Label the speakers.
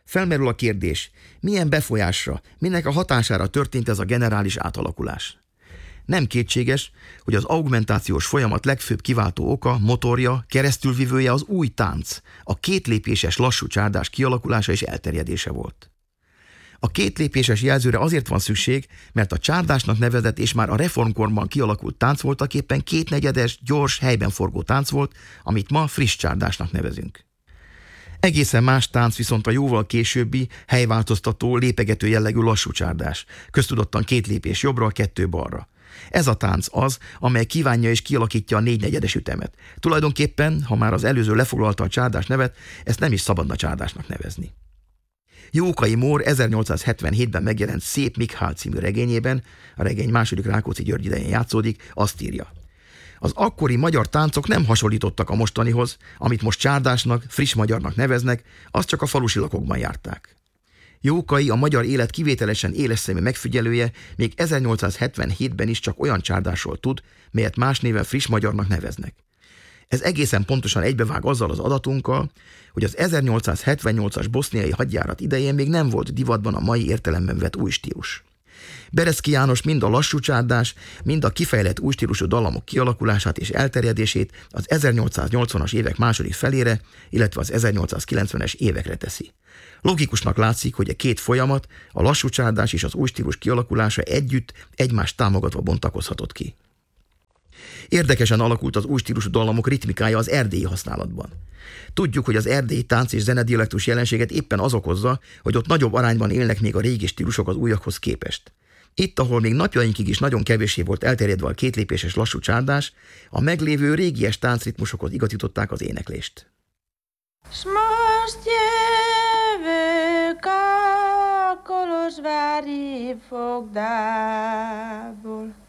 Speaker 1: Felmerül a kérdés, milyen befolyásra, minek a hatására történt ez a generális átalakulás. Nem kétséges, hogy az augmentációs folyamat legfőbb kiváltó oka, motorja, keresztülvivője az új tánc, a kétlépéses lassú csárdás kialakulása és elterjedése volt. A kétlépéses jelzőre azért van szükség, mert a csárdásnak nevezett és már a reformkorban kialakult tánc voltaképpen kétnegyedes, gyors, helyben forgó tánc volt, amit ma friss csárdásnak nevezünk. Egészen más tánc viszont a jóval későbbi, helyváltoztató, lépegető jellegű lassú csárdás, köztudottan 2 lépés jobbra, 2 balra. Ez a tánc az, amely kívánja és kialakítja a 4/4 ütemet. Tulajdonképpen, ha már az előző lefoglalta a csárdás nevet, ezt nem is szabadna csárdásnak nevezni. Jókai Mór 1877-ben megjelent Szép Mikhál című regényében, a regény II. Rákóczi György idején játszódik, azt írja: az akkori magyar táncok nem hasonlítottak a mostanihoz, amit most csárdásnak, friss magyarnak neveznek, azt csak a falusi lakokban járták. Jókai, a magyar élet kivételesen éles szemű megfigyelője, még 1877-ben is csak olyan csárdásról tud, melyet más néven friss magyarnak neveznek. Ez egészen pontosan egybevág azzal az adatunkkal, hogy az 1878-as boszniai hadjárat idején még nem volt divatban a mai értelemben vett új stílus. Bereszki János mind a lassú csárdás, mind a kifejlett új stílusú dallamok kialakulását és elterjedését az 1880-as évek második felére, illetve az 1890-es évekre teszi. Logikusnak látszik, hogy a 2 folyamat, a lassú csárdás és az új stílus kialakulása együtt egymást támogatva bontakozhatott ki. Érdekesen alakult az új stílusú dallamok ritmikája az erdélyi használatban. Tudjuk, hogy az erdélyi tánc és zenedialektus jelenséget éppen az okozza, hogy ott nagyobb arányban élnek még a régi stílusok az újakhoz képest. Itt, ahol még napjainkig is nagyon kevéssé volt elterjedve a 2 lépéses lassú csárdás, a meglévő régies táncritmusokhoz igazították az éneklést.
Speaker 2: S most jövök a Kolozsvári fogdából,